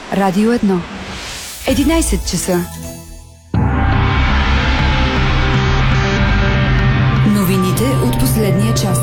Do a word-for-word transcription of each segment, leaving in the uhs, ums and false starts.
Радио едно. единайсет часа. Новините от последния час.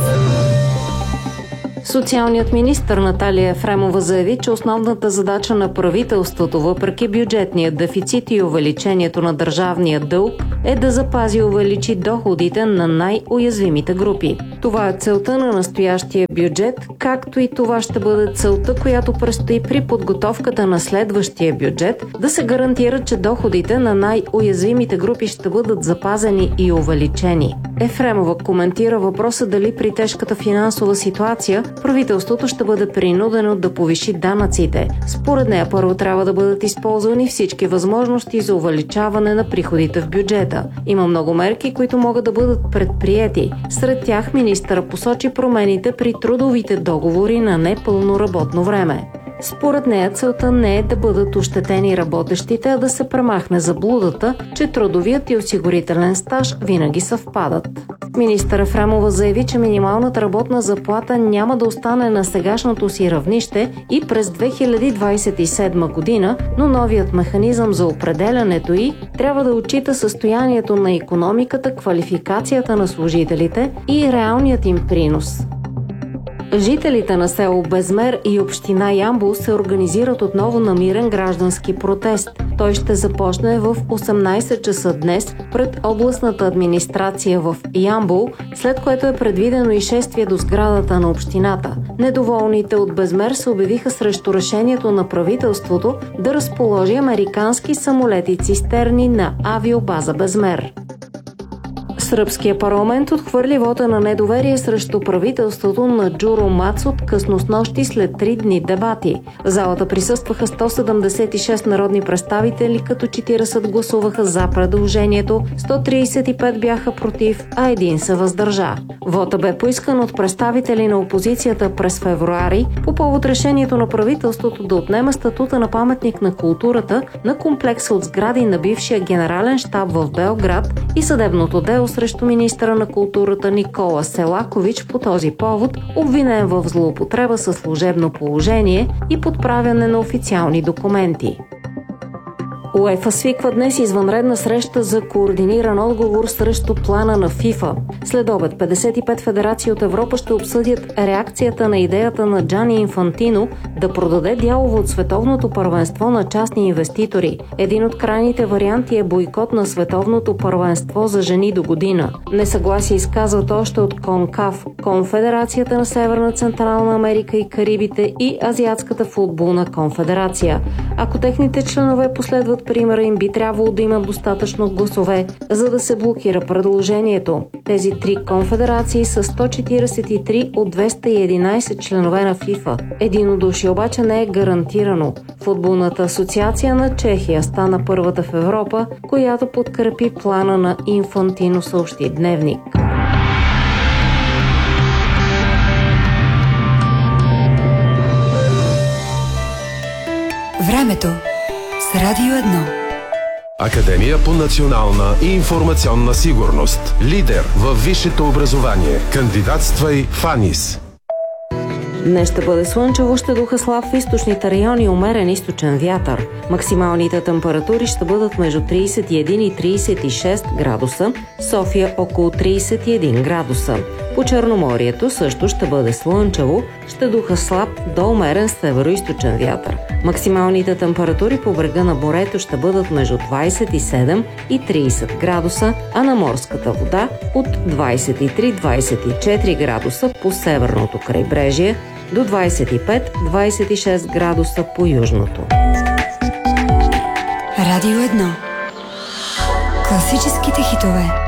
Социалният министър Наталия Ефремова заяви, че основната задача на правителството, въпреки бюджетния дефицит и увеличението на държавния дълг, е да запази и увеличи доходите на най-уязвимите групи. Това е целта на настоящия бюджет, както и това ще бъде целта, която предстои при подготовката на следващия бюджет, да се гарантира, че доходите на най-уязвимите групи ще бъдат запазени и увеличени. Ефремова коментира въпроса дали при тежката финансова ситуация правителството ще бъде принудено да повиши данъците. Според нея първо трябва да бъдат използвани всички възможности за увеличаване на приходите в бюджета. Има много мерки, които могат да бъдат предприети. Сред тях министъра посочи промените при трудовите договори на непълно работно време. Според нея целта не е да бъдат ощетени работещите, а да се премахне заблудата, че трудовият и осигурителен стаж винаги съвпадат. Министър Ефремова заяви, че минималната работна заплата няма да остане на сегашното си равнище и през две хиляди двадесет и седма година, но новият механизъм за определянето й трябва да отчита състоянието на икономиката, квалификацията на служителите и реалният им принос. Жителите на село Безмер и община Ямбол се организират отново на мирен граждански протест. Той ще започне в осемнайсет часа днес пред областната администрация в Ямбол, след което е предвидено и шествие до сградата на общината. Недоволните от Безмер се обявиха срещу решението на правителството да разположи американски самолети-цистерни на авиобаза Безмер. Сръбския парламент отхвърли вота на недоверие срещу правителството на Джуро Мацут късно снощи след три дни дебати. В залата присъстваха сто седемдесет и шест народни представители, като четирийсет гласуваха за предложението, сто тридесет и пет бяха против, а един се въздържа. Вота бе поискан от представители на опозицията през февруари по повод решението на правителството да отнема статута на паметник на културата на комплекса от сгради на бившия генерален щаб в Белград и съдебното дело срещу министъра на културата Никола Селакович по този повод, обвинен в злоупотреба със служебно положение и подправяне на официални документи. УЕФА свиква днес извънредна среща за координиран отговор срещу плана на ФИФА. След обед петдесет и пет федерации от Европа ще обсъдят реакцията на идеята на Джани Инфантино да продаде дялове от световното първенство на частни инвеститори. Един от крайните варианти е бойкот на световното първенство за жени до година. Несъгласие изказват още от КОНКАФ, Конфедерацията на Северна Централна Америка и Карибите и Азиатската футболна конфедерация. Ако техните членове последват примера им, би трябвало да имат достатъчно гласове, за да се блокира предложението. Тези три конфедерации са сто четиридесет и три от двеста и единайсет членове на ФИФА. Единодушие обаче не е гарантирано. Футболната асоциация на Чехия стана първата в Европа, която подкрепи плана на Инфантино, съобщи Дневник. Времето с Радио едно. Академия по национална и информационна сигурност. Лидер във висшето образование. Кандидатствай в АНИС. Днес ще бъде слънчево, ще духа слаб в източните райони, умерен източен вятър. Максималните температури ще бъдат между тридесет и един и тридесет и шест градуса, София около тридесет и един градуса. По Черноморието също ще бъде слънчево, ще духа слаб до умерен североизточен вятър. Максималните температури по брега на морето ще бъдат между двадесет и седем и тридесет градуса, а на морската вода от двадесет и три до двадесет и четири градуса по северното крайбрежие до двадесет и пет до двадесет и шест градуса по южното. Радио едно. Класическите хитове.